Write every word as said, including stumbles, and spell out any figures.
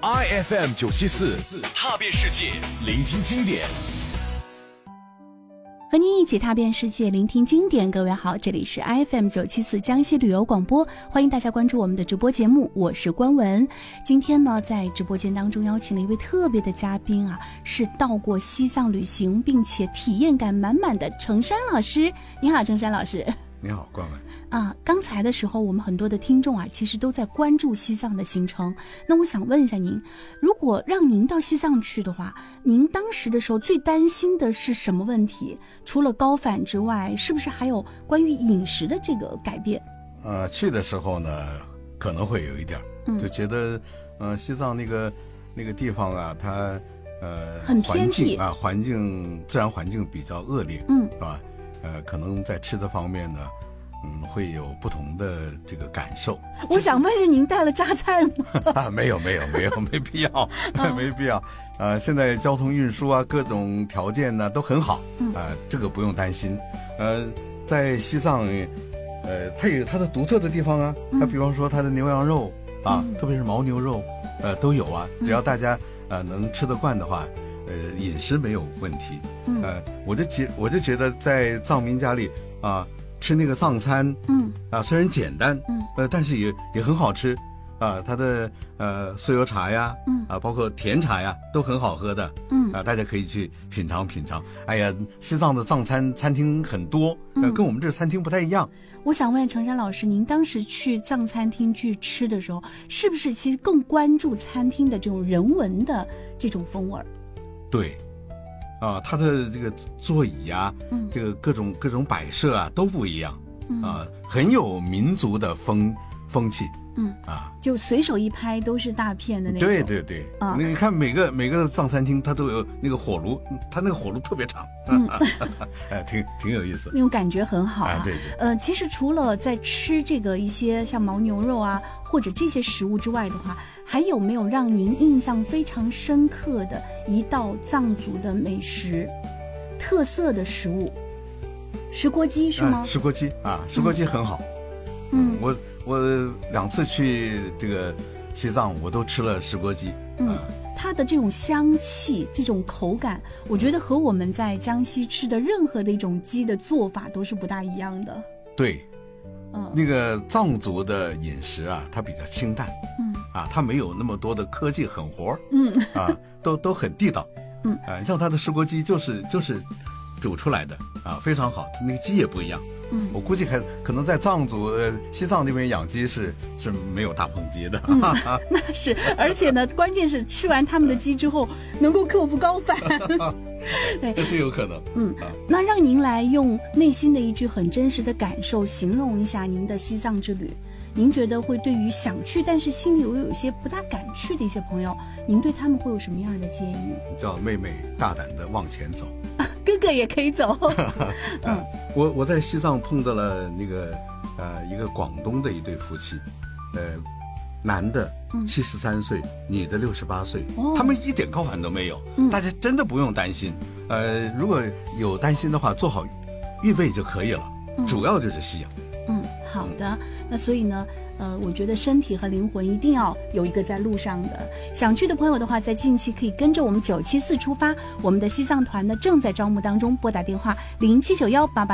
I F M 九七四，踏遍世界，聆听经典。 和您一起踏遍世界，聆听经典。各位好，这里是 I F M 九七四江西旅游广播，欢迎大家关注我们的直播节目，我是关文。今天呢，在直播间当中邀请了一位特别的嘉宾啊，是到过西藏旅行并且体验感满满的程山老师。你好，程山老师。 你好，关文。 啊，刚才的时候，我们很多的听众啊，其实都在关注西藏的行程。那我想问一下您，如果让您到西藏去的话，您当时的时候最担心的是什么问题？除了高反之外，是不是还有关于饮食的这个改变？ 呃，去的时候呢，可能会有一点，嗯、就觉得，呃，西藏那个那个地方啊，它呃， 很偏僻啊，环境自然环境比较恶劣， 嗯， 是吧？呃，可能在吃的方面呢。嗯，会有不同的这个感受。 我想问一下，您带了榨菜吗？ 啊，没有，没有，没有，没必要，没必要。呃，现在交通运输啊，各种条件呢都很好，啊、呃，这个不用担心。呃，在西藏，呃，它有它的独特的地方啊。它比方说它的牛羊肉啊，嗯、特别是牦牛肉，呃，都有啊。只要大家呃能吃得惯的话，呃，饮食没有问题。嗯、呃，我就觉我就觉得在藏民家里啊。吃那个藏餐，嗯啊，虽然简单，嗯呃，但是也也很好吃，啊，它的呃酥油茶呀，嗯啊，包括甜茶呀，都很好喝的，嗯啊，大家可以去品尝品尝。哎呀，西藏的藏餐餐厅很多，呃，跟我们这餐厅不太一样。 我想问程山老师，您当时去藏餐厅去吃的时候，是不是其实更关注餐厅的这种人文的这种风味？ 对。啊，它的这个座椅啊，嗯，这个各种各种摆设啊都不一样，嗯、啊，很有民族的风风气，嗯啊， 就随手一拍都是大片的那种。 对对对，啊，你看每个每个藏餐厅它都有那个火炉，它那个火炉特别长，嗯，哎，挺挺有意思， 那种感觉很好啊。 啊对对， 呃，其实除了在吃这个一些像牦牛肉啊或者这些食物之外的话，还有没有让您印象非常深刻的一道藏族的美食，特色的食物？石锅鸡是吗？ 哎、石锅鸡啊，石锅鸡很好。 嗯， 我我两次去这个西藏，我都吃了石锅鸡。 嗯，啊、它的这种香气、这种口感，我觉得和我们在江西吃的任何的一种鸡的做法都是不大一样的。 对。嗯，那个藏族的饮食啊，它比较清淡，嗯，啊，它没有那么多的科技狠活，嗯，啊，都都很地道，嗯，啊，像它的石锅鸡就是就是煮出来的啊，非常好，那个鸡也不一样，嗯，我估计还可能在藏族呃西藏那边养鸡是是没有大棚鸡的， 嗯，那是，而且呢，关键是吃完他们的鸡之后能够克服高反。 对，这是有可能。 嗯，那让您来用内心的一句很真实的感受形容一下您的西藏之旅。您觉得会对于想去但是心里又有一些不大敢去的一些朋友，您对他们会有什么样的建议？ 叫妹妹大胆的往前走， 啊、哥哥也可以走。 嗯，我我在西藏碰到了那个呃一个广东的一对夫妻，呃。男的七十三岁，嗯、女的六十八岁，哦、他们一点高反都没有，嗯、大家真的不用担心。呃，如果有担心的话，做好预备就可以了。嗯、主要就是吸氧。 嗯，好的。嗯、那所以呢，呃，我觉得身体和灵魂一定要有一个在路上的。想去的朋友的话，在近期可以跟着我们九七四出发，我们的西藏团呢正在招募当中，拨打电话零七九幺八八。